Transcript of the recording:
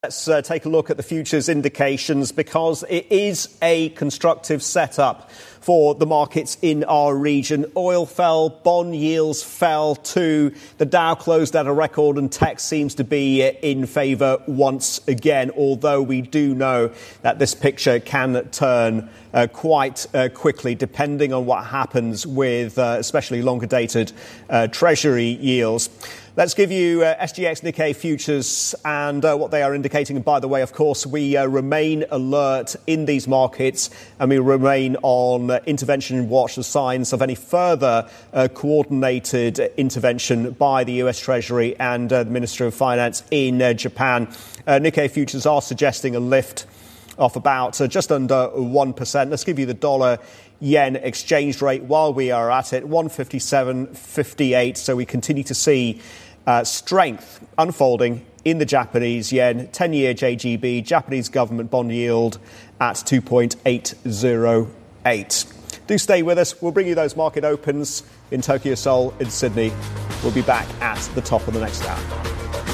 Let's take a look at the futures indications because it is a constructive setup for the markets in our region. Oil fell, bond yields fell too. The Dow closed at a record and tech seems to be in favour once again, although we do know that this picture can turn quite quickly depending on what happens with especially longer dated Treasury yields. Let's give you SGX Nikkei futures and what they are indicating. And by the way, of course, we remain alert in these markets and we remain on intervention watch for signs of any further coordinated intervention by the US Treasury and the Ministry of Finance in Japan. Nikkei futures are suggesting a lift of about just under 1%. Let's give you the dollar-yen exchange rate while we are at it, 157.58. So we continue to see strength unfolding in the Japanese yen, 10-year JGB, Japanese government bond yield at 2.808. Do stay with us. We'll bring you those market opens in Tokyo, Seoul, in Sydney. We'll be back at the top of the next hour.